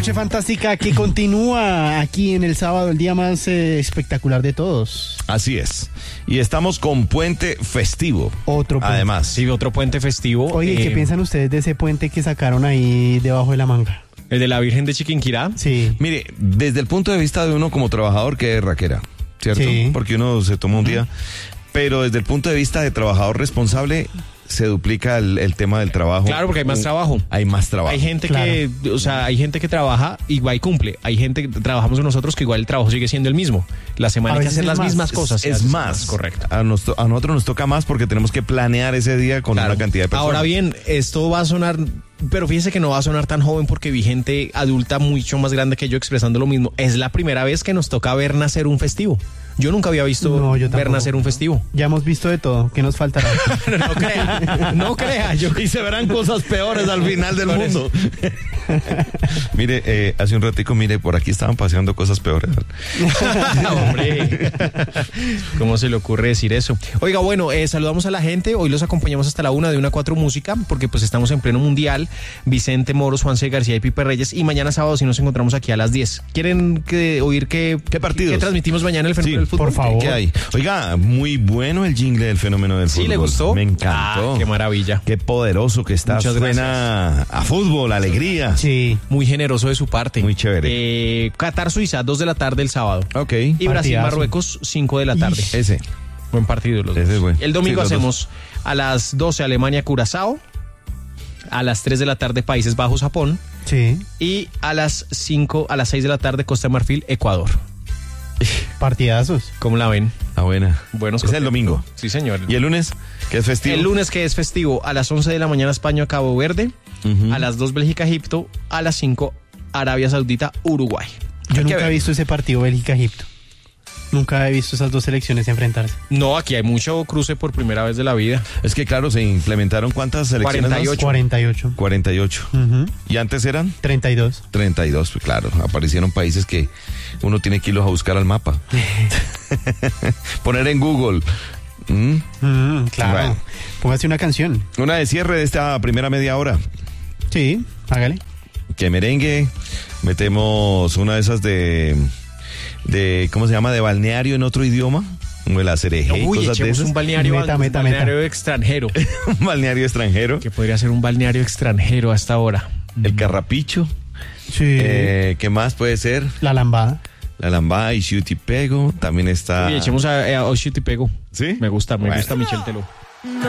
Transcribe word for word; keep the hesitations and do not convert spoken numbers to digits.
noche fantástica que continúa aquí en el sábado, el día más eh, espectacular de todos. Así es. Y estamos con puente festivo. Otro puente. Además. Sí, otro puente festivo. Oye, eh, ¿qué piensan ustedes de ese puente que sacaron ahí debajo de la manga? ¿El de la Virgen de Chiquinquirá? Sí. Mire, desde el punto de vista de uno como trabajador, que es raquera, ¿cierto? Sí. Porque uno se toma un día. Pero desde el punto de vista de trabajador responsable, se duplica el, el tema del trabajo. Claro, porque hay más trabajo. Hay más trabajo. Hay gente Claro. que, o sea, hay gente que trabaja y igual cumple. Hay gente que trabajamos nosotros que igual el trabajo sigue siendo el mismo. La semana A hay que veces hacer es las más. mismas cosas. Es, es Ya, más, correcto. A, nos- a nosotros nos toca más porque tenemos que planear ese día con Claro. una cantidad de personas. Ahora bien, esto va a sonar, pero fíjese que no va a sonar tan joven porque vi gente adulta mucho más grande que yo expresando lo mismo. Es la primera vez que nos toca ver nacer un festivo. Yo nunca había visto No, yo ver tampoco. nacer un festivo. Ya hemos visto de todo. ¿Qué nos faltará? No crea, no crea. Yo Y se verán cosas peores al final del Por mundo. Mire, eh, hace un ratico, mire, por aquí estaban paseando cosas peores. Hombre, ¿cómo se le ocurre decir eso? Oiga, bueno, eh, saludamos a la gente. Hoy los acompañamos hasta la una de una a cuatro música, porque pues estamos en pleno mundial. Vicente Moros, Juan C. García y Pipe Reyes. Y mañana sábado sí nos encontramos aquí a las diez. ¿Quieren que, oír qué, ¿Qué partidos? qué transmitimos mañana el fenómeno del fútbol? por favor. ¿Qué hay? Oiga, muy bueno el jingle del fenómeno del ¿Sí fútbol. le gustó? Me encantó. Ah, qué maravilla. Qué poderoso que está. Muchas Suena a fútbol, a alegría. Sí. Muy generoso de su parte. Muy chévere. Eh, Qatar, Suiza, dos de la tarde el sábado. Ok. Y Brasil, Partidazo. Marruecos, cinco de la tarde. Ish. Ese. Buen partido los Ese dos. es bueno. El domingo Sí, los hacemos a las doce Alemania, Curazao. A las tres de la tarde Países Bajos, Japón. Sí. Y a las cinco, a las seis de la tarde Costa de Marfil, Ecuador. Partidazos. ¿Cómo la ven? Ah, buena. Buenos Es el domingo. Sí, señor. ¿Y el lunes? ¿Qué es festivo? El lunes, que es festivo, a las once de la mañana España, Cabo Verde. Ujú. A las dos Bélgica, Egipto. A las cinco Arabia Saudita, Uruguay. Yo Hay que nunca ver. he visto ese partido Bélgica-Egipto. Nunca he visto esas dos selecciones enfrentarse. No, aquí hay mucho cruce por primera vez de la vida. Es que claro, se implementaron ¿cuántas selecciones? cuarenta y ocho. cuarenta y ocho. Más? cuarenta y ocho. Ujú. ¿Y antes eran? treinta y dos. treinta y dos, pues claro, aparecieron países que uno tiene que irlos a buscar al mapa. Poner en Google. ¿Mm? Mm, claro. Bueno. Póngase una canción. Una de cierre de esta primera media hora. Sí, hágale. Que merengue, metemos una de esas de, de ¿cómo se llama? De balneario en otro idioma. Como el Acerejé y Uy, cosas de echemos esas. un balneario, Meta, un meta, balneario meta. extranjero. Un balneario extranjero. Que podría ser un balneario extranjero hasta ahora. El Carrapicho. Sí. Eh, ¿Qué más puede ser? La lambada. La Lambada y Chutipego. También está. Y echemos a, a Oshio Tipego. ¿Sí? Me gusta, me Bueno. gusta Michel Teló.